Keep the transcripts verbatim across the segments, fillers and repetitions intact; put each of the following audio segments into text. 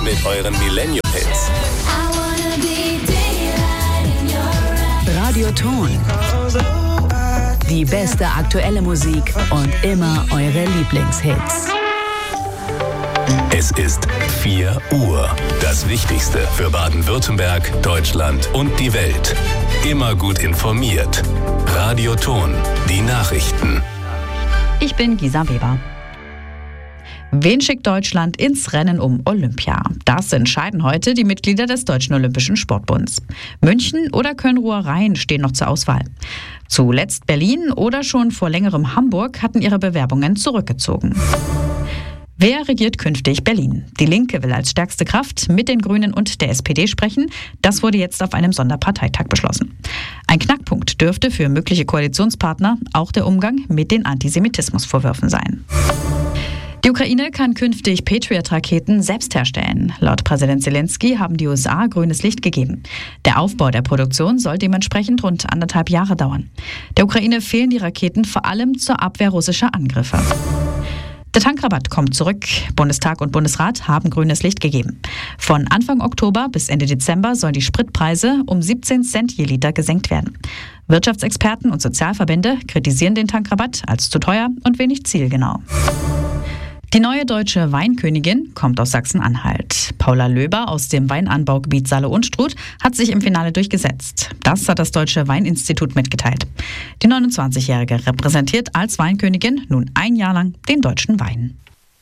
mit euren Millennium-Hits. Radioton. Die beste aktuelle Musik und immer eure Lieblingshits. Es ist vier Uhr. Das Wichtigste für Baden-Württemberg, Deutschland und die Welt. Immer gut informiert. Radioton. Die Nachrichten. Ich bin Gisa Weber. Wen schickt Deutschland ins Rennen um Olympia? Das entscheiden heute die Mitglieder des Deutschen Olympischen Sportbunds. München oder Köln-Ruhr-Rhein stehen noch zur Auswahl. Zuletzt Berlin oder schon vor längerem Hamburg hatten ihre Bewerbungen zurückgezogen. Wer regiert künftig Berlin? Die Linke will als stärkste Kraft mit den Grünen und der S P D sprechen. Das wurde jetzt auf einem Sonderparteitag beschlossen. Ein Knackpunkt dürfte für mögliche Koalitionspartner auch der Umgang mit den Antisemitismusvorwürfen sein. Die Ukraine kann künftig Patriot-Raketen selbst herstellen. Laut Präsident Zelensky haben die U S A grünes Licht gegeben. Der Aufbau der Produktion soll dementsprechend rund anderthalb Jahre dauern. Der Ukraine fehlen die Raketen vor allem zur Abwehr russischer Angriffe. Der Tankrabatt kommt zurück. Bundestag und Bundesrat haben grünes Licht gegeben. Von Anfang Oktober bis Ende Dezember sollen die Spritpreise um siebzehn Cent je Liter gesenkt werden. Wirtschaftsexperten und Sozialverbände kritisieren den Tankrabatt als zu teuer und wenig zielgenau. Die neue deutsche Weinkönigin kommt aus Sachsen-Anhalt. Paula Löber aus dem Weinanbaugebiet Saale-Unstrut hat sich im Finale durchgesetzt. Das hat das Deutsche Weininstitut mitgeteilt. Die neunundzwanzigjährige repräsentiert als Weinkönigin nun ein Jahr lang den deutschen Wein.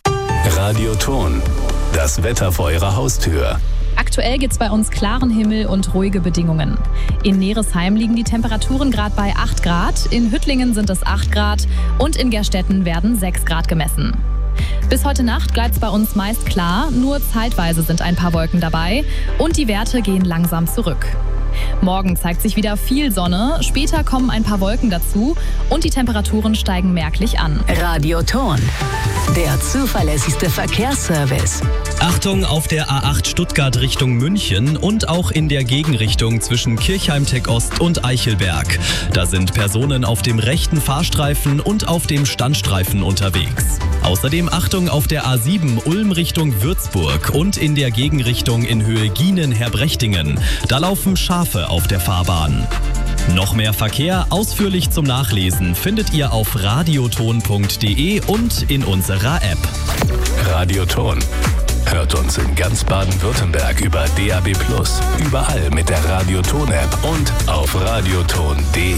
Radioton. Das Wetter vor eurer Haustür. Aktuell gibt es bei uns klaren Himmel und ruhige Bedingungen. In Neresheim liegen die Temperaturen gerade bei acht Grad, in Hüttlingen sind es acht Grad und in Gerstetten werden sechs Grad gemessen. Bis heute Nacht bleibt es bei uns meist klar, nur zeitweise sind ein paar Wolken dabei und die Werte gehen langsam zurück. Morgen zeigt sich wieder viel Sonne, später kommen ein paar Wolken dazu und die Temperaturen steigen merklich an. Radioton, der zuverlässigste Verkehrsservice. Achtung auf der A acht Stuttgart Richtung München und auch in der Gegenrichtung zwischen Kirchheim-Tech Ost und Eichelberg. Da sind Personen auf dem rechten Fahrstreifen und auf dem Standstreifen unterwegs. Außerdem Achtung auf der A sieben Ulm Richtung Würzburg und in der Gegenrichtung in Höhe Gienen-Herbrechtingen. Da laufen Schafe auf der Fahrbahn. Noch mehr Verkehr ausführlich zum Nachlesen findet ihr auf radioton punkt de und in unserer App. Radioton. Hört uns in ganz Baden-Württemberg über D A B plus, überall mit der Radioton-App und auf radioton punkt de.